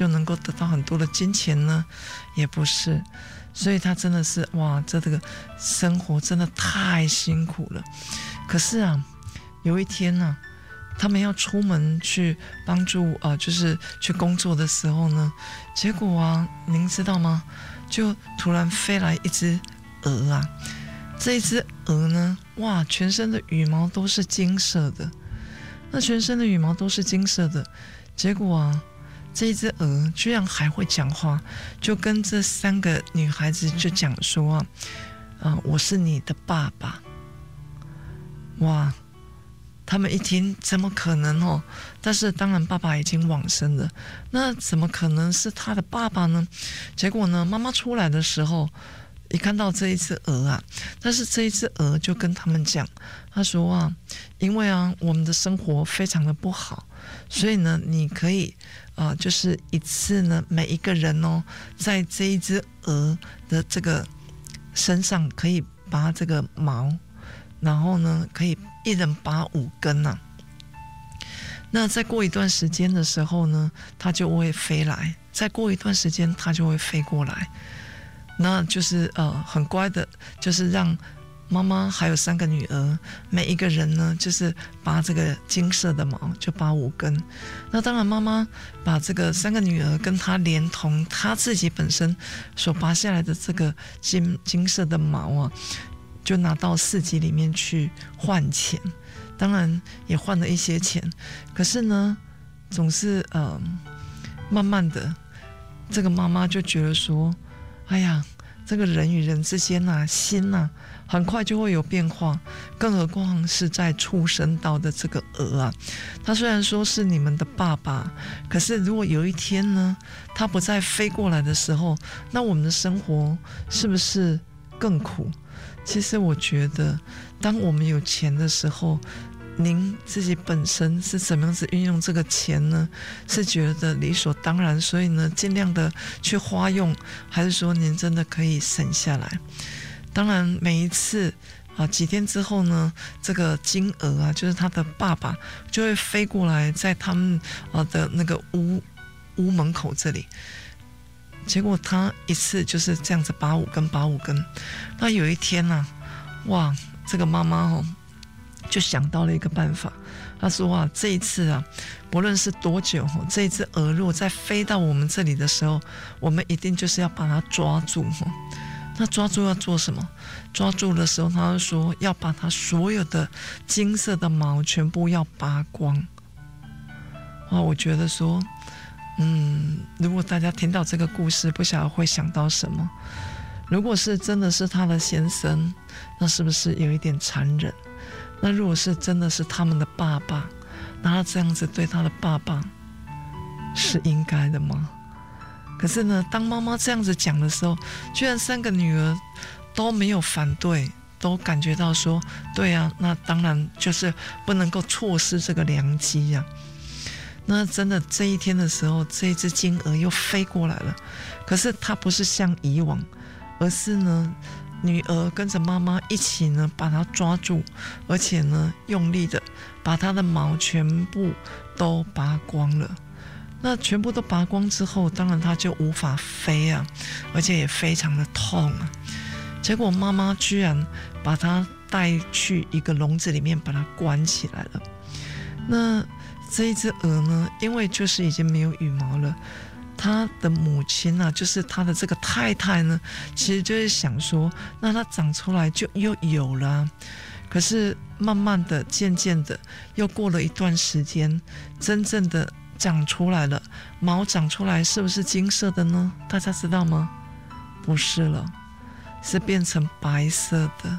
就能够得到很多的金钱呢？也不是。所以他真的是哇，这个生活真的太辛苦了。可是啊，有一天呢，他们要出门去帮助就是去工作的时候呢，结果啊，您知道吗？就突然飞来一只鹅啊。这一只鹅呢，哇，全身的羽毛都是金色的。那全身的羽毛都是金色的，结果啊，这一只鹅居然还会讲话，就跟这3个女孩子就讲说我是你的爸爸。哇，他们一听怎么可能哦？但是当然爸爸已经往生了，那怎么可能是他的爸爸呢？结果呢，妈妈出来的时候一看到这一只鹅啊，但是这一只鹅就跟他们讲，他说啊，因为啊我们的生活非常的不好，所以呢你可以就是一次呢每一个人哦，在这一只鹅的这个身上可以拔这个毛，然后呢可以一人拔5根啊。那再过一段时间的时候呢，它就会飞来，再过一段时间它就会飞过来。那就是很乖的，就是让妈妈还有3个女儿，每一个人呢就是拔这个金色的毛，就拔5根。那当然妈妈把这个3个女儿跟她连同她自己本身所拔下来的这个金色的毛啊，就拿到市集里面去换钱，当然也换了一些钱。可是呢总是慢慢的这个妈妈就觉得说，哎呀，这个人与人之间啊，心啊很快就会有变化，更何况是在畜生道的这个鹅啊。他虽然说是你们的爸爸，可是如果有一天呢他不再飞过来的时候，那我们的生活是不是更苦？其实我觉得当我们有钱的时候，您自己本身是怎么样子运用这个钱呢？是觉得理所当然，所以呢尽量的去花用，还是说您真的可以省下来？当然每一次几天之后呢，这个金鹅啊，就是他的爸爸就会飞过来，在他们的那个屋门口这里。结果他一次就是这样子拔5根拔5根。那有一天啊，哇，这个妈妈就想到了一个办法。她说这一次啊，不论是多久这一只鹅如果再飞到我们这里的时候，我们一定就是要把它抓住。那抓住要做什么？抓住的时候他就说要把它所有的金色的毛全部要拔光。我觉得说如果大家听到这个故事，不晓得会想到什么。如果是真的是他的先生，那是不是有一点残忍？那如果是真的是他们的爸爸，那他这样子对他的爸爸是应该的吗？可是呢，当妈妈这样子讲的时候，居然3个女儿都没有反对，都感觉到说对啊，那当然就是不能够错失这个良机啊。那真的这一天的时候，这一只金鹅又飞过来了，可是它不是像以往，而是呢女儿跟着妈妈一起呢把它抓住，而且呢用力的把它的毛全部都拔光了。那全部都拔光之后，当然它就无法飞啊，而且也非常的痛啊。结果妈妈居然把它带去一个笼子里面把它关起来了。那这一只鹅呢，因为就是已经没有羽毛了，他的母亲啊，就是他的这个太太呢，其实就是想说，那它长出来就又有了啊。可是慢慢的渐渐的又过了一段时间，真正的长出来了，毛长出来是不是金色的呢？大家知道吗？不是了，是变成白色的。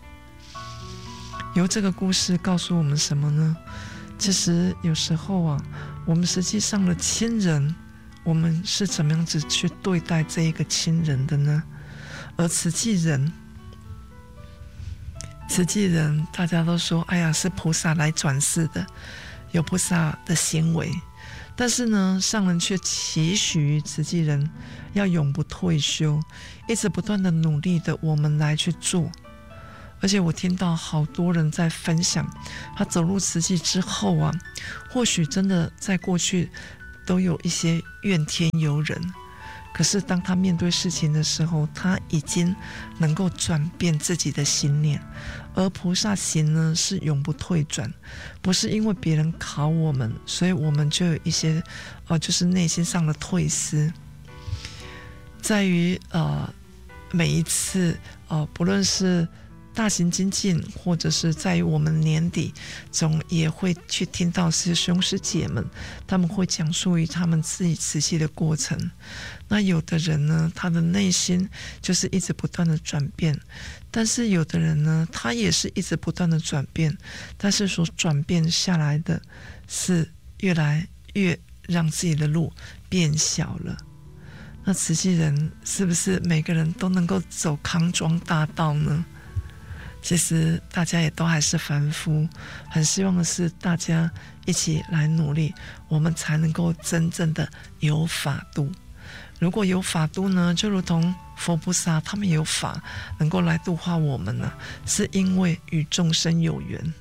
由这个故事告诉我们什么呢？其实有时候啊，我们实际上的亲人，我们是怎么样子去对待这一个亲人的呢？而慈济人大家都说，哎呀，是菩萨来转世的，有菩萨的行为。但是呢，上人却期许慈济人要永不退休，一直不断的努力的我们来去做。而且我听到好多人在分享，他走入慈济之后啊，或许真的在过去都有一些怨天尤人，可是当他面对事情的时候，他已经能够转变自己的心念。而菩萨行呢，是永不退转，不是因为别人考我们，所以我们就有一些就是内心上的退失。在于每一次不论是大型精进，或者是在于我们年底总也会去听到师兄师姐们他们会讲述于他们自己慈禧的过程。那有的人呢，他的内心就是一直不断的转变，但是有的人呢，他也是一直不断的转变，但是所转变下来的是越来越让自己的路变小了。那慈禧人是不是每个人都能够走康庄大道呢？其实大家也都还是凡夫，很希望的是大家一起来努力，我们才能够真正的有法度。如果有法度呢，就如同佛菩萨他们有法能够来度化我们呢，是因为与众生有缘。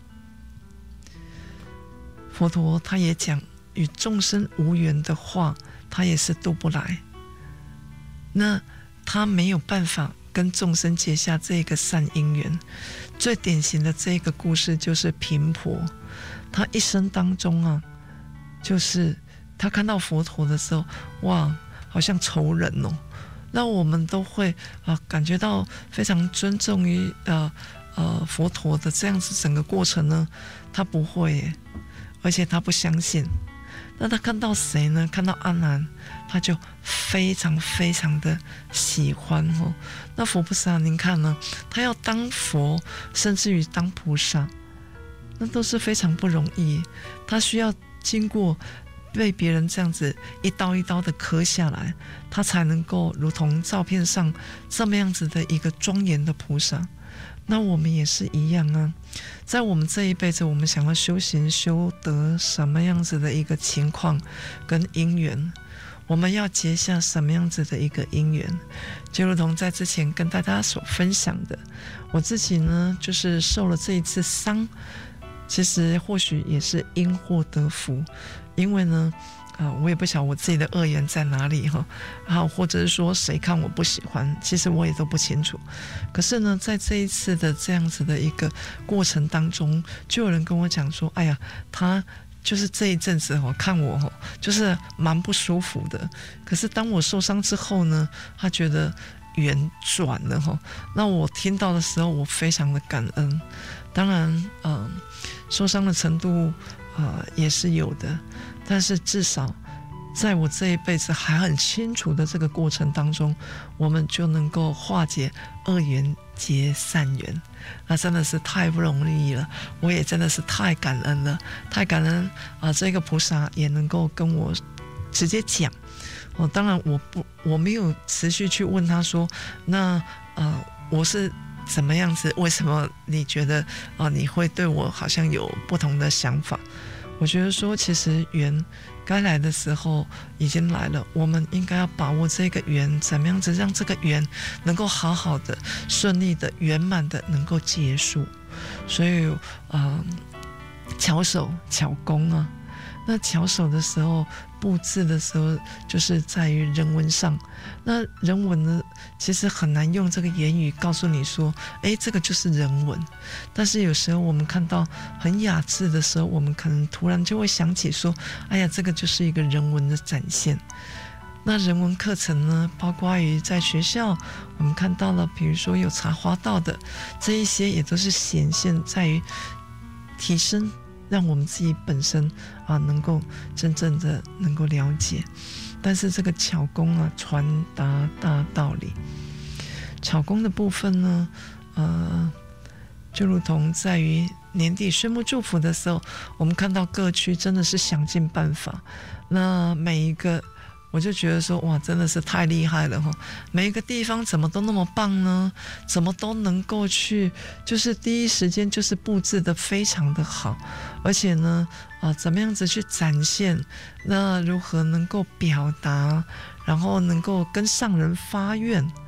佛陀他也讲，与众生无缘的话，他也是度不来。那他没有办法跟众生结下这个善因缘。最典型的这个故事就是频婆，他一生当中啊，就是他看到佛陀的时候，哇，好像仇人哦。那我们都会感觉到非常尊重于佛陀的这样子整个过程呢，他不会耶，而且他不相信。那他看到谁呢？看到阿难，他就非常非常的喜欢哦。那佛菩萨您看呢，他要当佛甚至于当菩萨，那都是非常不容易，他需要经过被别人这样子一刀一刀的刻下来，他才能够如同照片上这么样子的一个庄严的菩萨。那我们也是一样啊，在我们这一辈子，我们想要修行修得什么样子的一个情况跟因缘，我们要结下什么样子的一个因缘，就如同在之前跟大家所分享的，我自己呢就是受了这一次伤，其实或许也是因祸得福，因为呢我也不晓得我自己的恶缘在哪里或者是说谁看我不喜欢，其实我也都不清楚。可是呢，在这一次的这样子的一个过程当中，就有人跟我讲说，哎呀，他就是这一阵子看我就是蛮不舒服的。可是当我受伤之后呢，他觉得缘转了那我听到的时候，我非常的感恩。当然受伤的程度也是有的，但是至少在我这一辈子还很清楚的这个过程当中，我们就能够化解恶缘结善缘，那真的是太不容易了。我也真的是太感恩了，太感恩这个菩萨也能够跟我直接讲当然我没有持续去问他说，那我是怎么样子，为什么你觉得你会对我好像有不同的想法。我觉得说，其实缘该来的时候已经来了，我们应该要把握这个缘，怎么样子让这个缘能够好好的、顺利的、圆满的能够结束。所以巧手巧工啊，那巧手的时候布置的时候，就是在于人文上。那人文呢，其实很难用这个言语告诉你说，这个就是人文。但是有时候我们看到很雅致的时候，我们可能突然就会想起说，哎呀，这个就是一个人文的展现。那人文课程呢，包括于在学校我们看到了，比如说有茶花道的这一些，也都是显现在于提升，让我们自己本身能够真正的能够了解。但是这个巧工传达大道理，巧工的部分呢就如同在于年底宣布祝福的时候，我们看到各区真的是想尽办法，那每一个我就觉得说，哇，真的是太厉害了每一个地方怎么都那么棒呢？怎么都能够去，就是第一时间就是布置的非常的好，而且呢怎么样子去展现，那如何能够表达，然后能够跟上人发愿，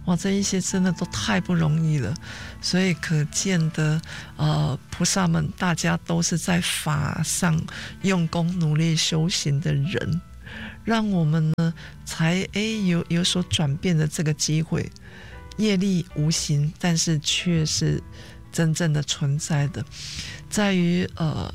哇，这一些真的都太不容易了。所以可见的菩萨们大家都是在法上用功努力修行的人，让我们呢才有所转变的这个机会。业力无形，但是却是真正的存在的。在于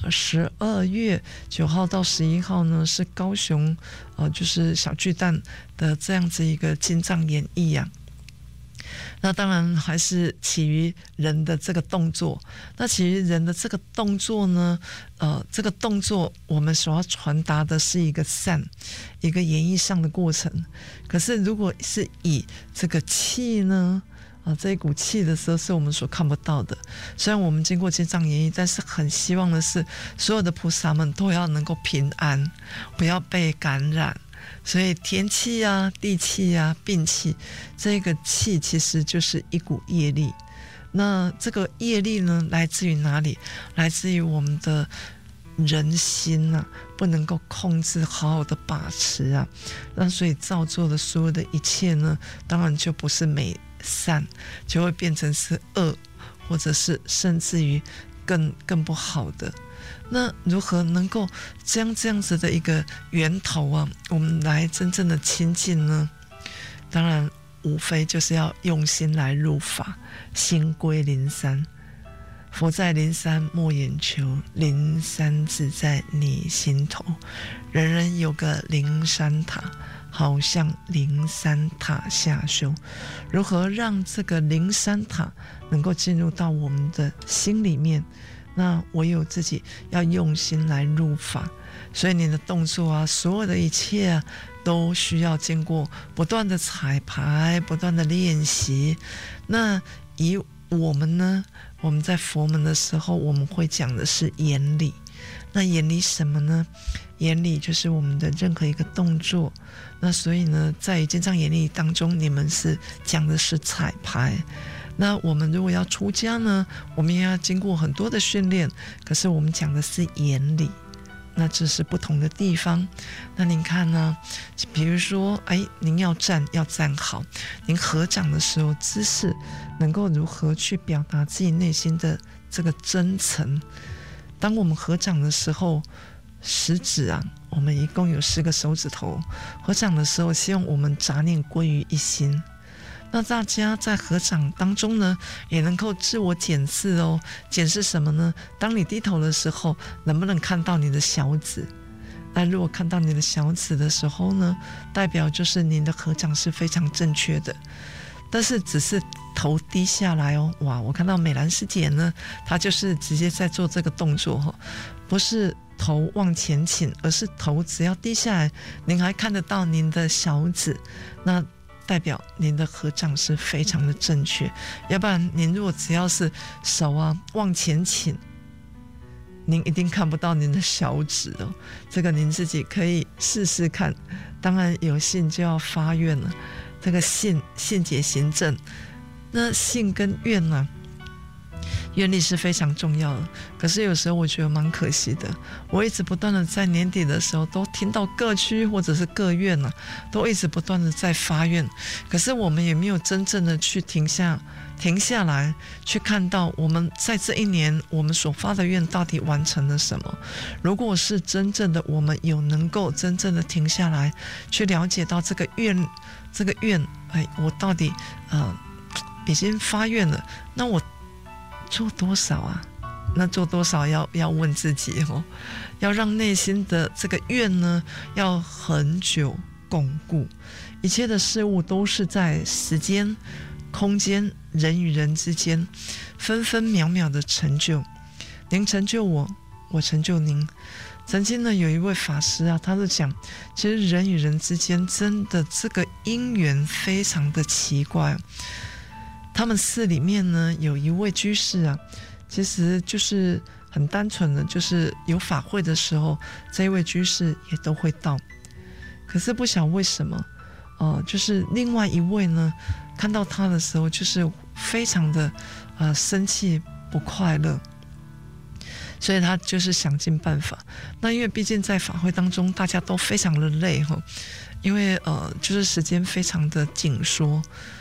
12月9号到11号呢，是高雄就是小巨蛋的这样子一个金藏演艺啊。那当然还是起于人的这个动作。那起于人的这个动作呢，这个动作我们所要传达的是一个善，一个演绎上的过程。可是如果是以这个气呢，这一股气的时候是我们所看不到的。虽然我们经过金藏演绎，但是很希望的是所有的菩萨们都要能够平安，不要被感染。所以天气啊、地气啊、病气，这个气其实就是一股业力。那这个业力呢，来自于哪里？来自于我们的人心啊，不能够控制，好好的把持啊。那所以造作的所有的一切呢，当然就不是美善，就会变成是恶，或者是甚至于更不好的。那如何能够将这样子的一个源头啊，我们来真正的亲近呢？当然无非就是要用心来入法，心归灵山。佛在灵山莫眼求，灵山只在你心头。人人有个灵山塔，好像灵山塔下修。如何让这个灵山塔能够进入到我们的心里面？那唯有自己要用心来入法。所以你的动作啊，所有的一切啊，都需要经过不断的彩排，不断的练习。那以我们呢，我们在佛门的时候，我们会讲的是言理。那言理什么呢？言理就是我们的任何一个动作。那所以呢，在经藏言理当中，你们是讲的是彩排。那我们如果要出家呢，我们也要经过很多的训练，可是我们讲的是言理。那这是不同的地方。那您看呢，比如说您要站好，您合掌的时候姿势能够如何去表达自己内心的这个真诚。当我们合掌的时候，食指啊，我们一共有10个手指头，合掌的时候希望我们杂念归于一心。那大家在合掌当中呢，也能够自我检视哦。检视什么呢？当你低头的时候，能不能看到你的小指？那如果看到你的小指的时候呢，代表就是你的合掌是非常正确的。但是只是头低下来哦，哇！我看到美兰师姐呢，她就是直接在做这个动作不是头往前倾，而是头只要低下来，您还看得到您的小指，那代表您的合掌是非常的正确。要不然您如果只要是手啊往前倾，您一定看不到您的小指哦。这个您自己可以试试看。当然有信就要发愿了，这个信解行证。那信跟愿呢，愿力是非常重要的。可是有时候我觉得蛮可惜的，我一直不断的在年底的时候都听到各区或者是各院都一直不断的在发愿，可是我们也没有真正的去停下来去看到我们在这一年我们所发的愿到底完成了什么。如果是真正的我们有能够真正的停下来去了解到这个愿我到底已经发愿了，那我做多少啊？那做多少要问自己要让内心的这个愿呢，要很久巩固。一切的事物都是在时间、空间、人与人之间分分秒秒的成就。您成就我，我成就您。曾经呢，有一位法师啊，他就讲，其实人与人之间真的这个因缘非常的奇怪。他们寺里面呢，有一位居士啊，其实就是很单纯的，就是有法会的时候，这一位居士也都会到。可是不晓得为什么，就是另外一位呢，看到他的时候，就是非常的生气不快乐，所以他就是想尽办法。那因为毕竟在法会当中，大家都非常的累因为就是时间非常的紧缩。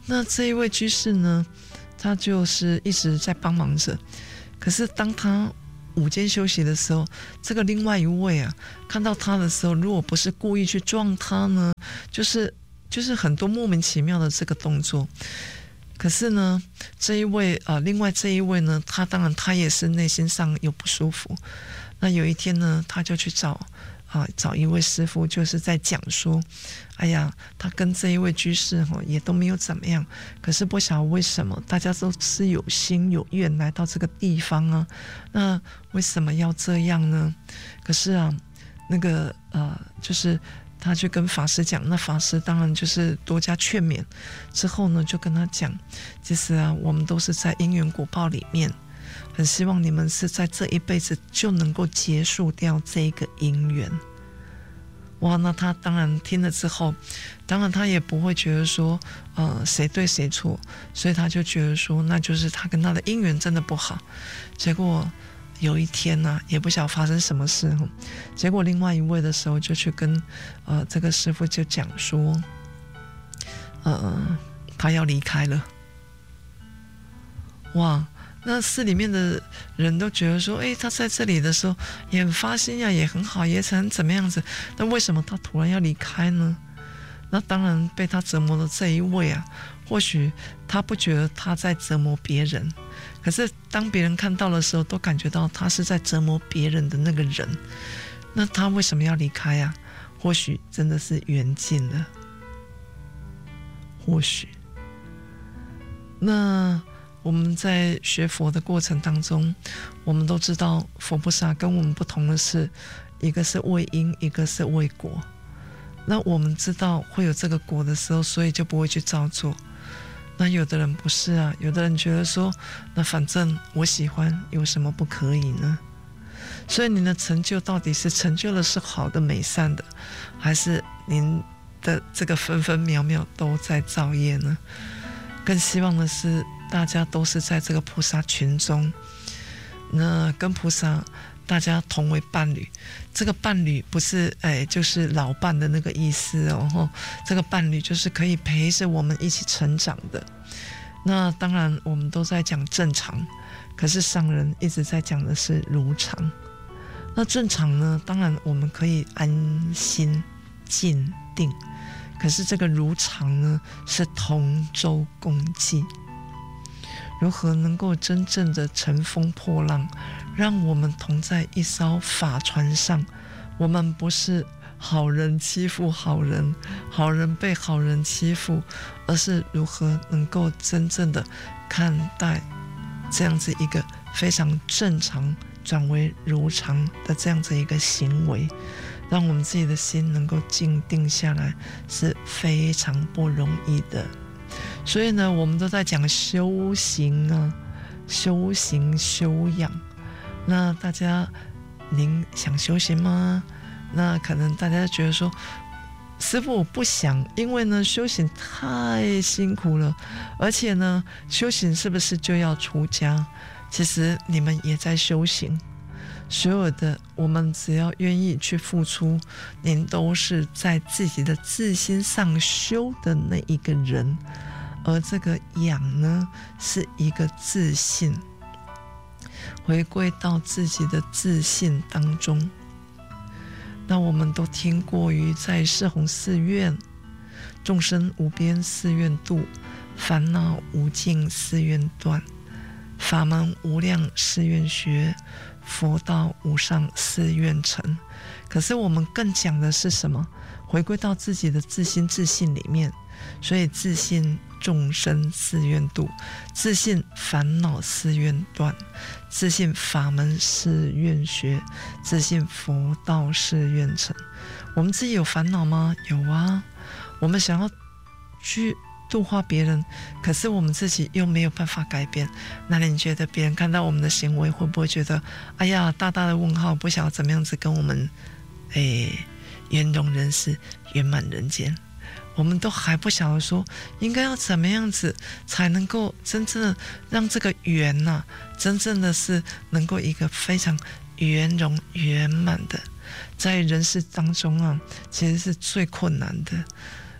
那这一位居士呢，他就是一直在帮忙着。可是当他午间休息的时候，这个另外一位啊，看到他的时候，如果不是故意去撞他呢，就是很多莫名其妙的这个动作。可是呢，这一位另外这一位呢，他当然他也是内心上有不舒服。那有一天呢，他就去找一位师父，就是在讲说，哎呀，他跟这一位居士也都没有怎么样，可是不晓得为什么大家都是有心有愿来到这个地方啊，那为什么要这样呢？可是啊，那个就是他去跟法师讲，那法师当然就是多加劝勉之后呢，就跟他讲，其实啊，我们都是在因缘果报里面，很希望你们是在这一辈子就能够结束掉这个因缘。哇，那他当然听了之后，当然他也不会觉得说谁对谁错，所以他就觉得说那就是他跟他的因缘真的不好。结果有一天呢，也不晓得发生什么事，结果另外一位的时候就去跟这个师父就讲说他要离开了。哇，那寺里面的人都觉得说，他在这里的时候也很发心呀，也很好，也很怎么样子，那为什么他突然要离开呢？那当然被他折磨的这一位啊，或许他不觉得他在折磨别人，可是当别人看到的时候，都感觉到他是在折磨别人的那个人。那他为什么要离开啊？或许真的是缘尽了，或许。那我们在学佛的过程当中，我们都知道佛菩萨跟我们不同的是，一个是为因，一个是为果。那我们知道会有这个果的时候，所以就不会去照做。那有的人不是啊，有的人觉得说，那反正我喜欢，有什么不可以呢？所以您的成就到底是成就的是好的美善的，还是您的这个分分秒秒都在造业呢？更希望的是大家都是在这个菩萨群中，那跟菩萨大家同为伴侣。这个伴侣不是就是老伴的那个意思哦，这个伴侣就是可以陪着我们一起成长的。那当然我们都在讲正常，可是上人一直在讲的是如常。那正常呢，当然我们可以安心静定，可是这个如常呢，是同舟共济。如何能够真正的乘风破浪，让我们同在一艘法船上，我们不是好人欺负好人，好人被好人欺负，而是如何能够真正的看待这样子一个非常正常转为如常的这样子一个行为，让我们自己的心能够静定下来，是非常不容易的。所以呢，我们都在讲修行啊，修行修养。那大家，您想修行吗？那可能大家觉得说，师父我不想，因为呢修行太辛苦了，而且呢修行是不是就要出家？其实你们也在修行，所有的我们只要愿意去付出，您都是在自己的自心上修的那一个人。而这个养呢，是一个自信，回归到自己的自信当中。那我们都听过于在四弘誓愿，众生无边誓愿度，烦恼无尽誓愿断，法门无量誓愿学，佛道无上誓愿成。可是我们更讲的是什么？回归到自己的自心自信里面。所以自信众生誓愿度，自信烦恼誓愿断，自信法门誓愿学，自信佛道誓愿成。我们自己有烦恼吗？有啊。我们想要去度化别人，可是我们自己又没有办法改变。那你觉得别人看到我们的行为，会不会觉得哎呀大大的问号，不晓得怎么样子跟我们圆融人世，圆满人间？我们都还不晓得说应该要怎么样子才能够真正的让这个圆啊，真正的是能够一个非常圆融圆满的，在人世当中啊，其实是最困难的。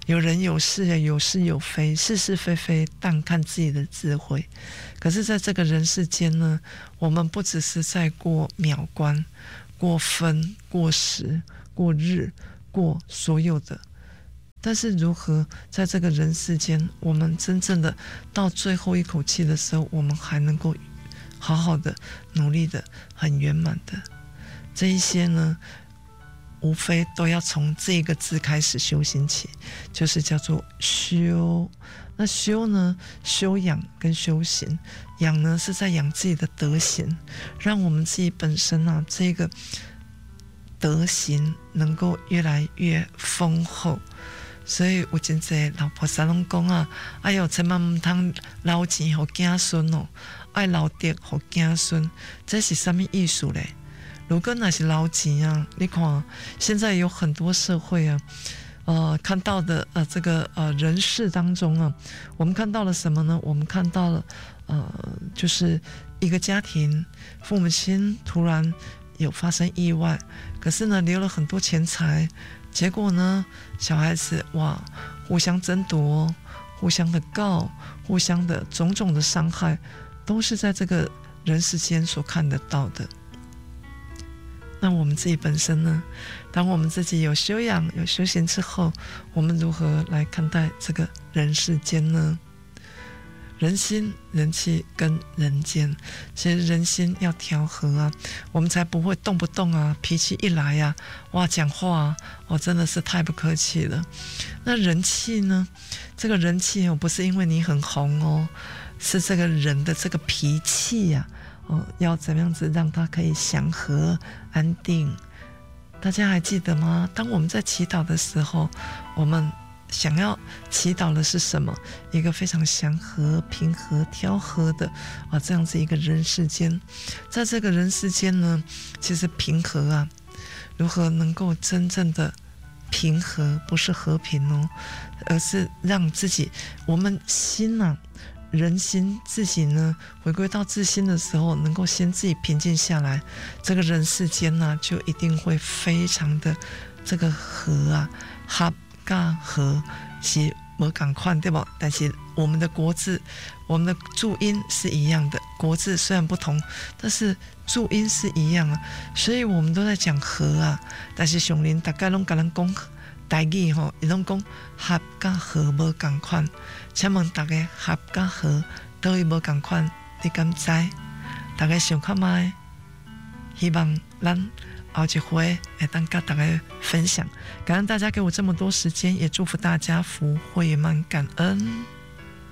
有人有事有是有非，是是非非，但看自己的智慧。可是在这个人世间呢，我们不只是在过秒关、过分、过时、过日、过所有的，但是如何在这个人世间，我们真正的到最后一口气的时候，我们还能够好好的努力的很圆满的，这一些呢，无非都要从这一个字开始修行起，就是叫做修。那修呢，修养跟修行，养呢是在养自己的德行，让我们自己本身啊这个德行能够越来越丰厚。所以有真侪老菩萨拢讲啊，哎呦，千万唔通留钱给子孙哦，爱留德给子孙，这是什么意思嘞？如果那是留钱啊，你看现在有很多社会啊。看到的这个人世当中啊，我们看到了什么呢？我们看到了就是一个家庭，父母亲突然有发生意外，可是呢留了很多钱财，结果呢小孩子哇互相争夺，互相的告，互相的种种的伤害，都是在这个人世间所看得到的。那我们自己本身呢，当我们自己有修养有修行之后，我们如何来看待这个人世间呢？人心人气跟人间，其实人心要调和啊，我们才不会动不动啊脾气一来啊，哇讲话啊真的是太不客气了。那人气呢，这个人气不是因为你很红哦，是这个人的这个脾气啊要怎么样子让它可以祥和安定。大家还记得吗？当我们在祈祷的时候，我们想要祈祷的是什么？一个非常祥和平和调和的这样子一个人世间。在这个人世间呢，其实平和啊，如何能够真正的平和，不是和平哦，而是让自己我们心啊人心自己呢回归到自心的时候，能够先自己平静下来，这个人世间呢就一定会非常的这个和啊，合跟和是没赶快对吧？但是我们的国字，我们的注音是一样的，国字虽然不同，但是注音是一样啊，所以我们都在讲和啊，但是上林大概拢跟人讲台语吼，伊拢讲合甲和无共款，请问大家合甲和倒位无共款，你敢知？大家想看卖？希望咱后一回会当跟大家分享。感恩大家给我这么多时间，也祝福大家福慧满感恩。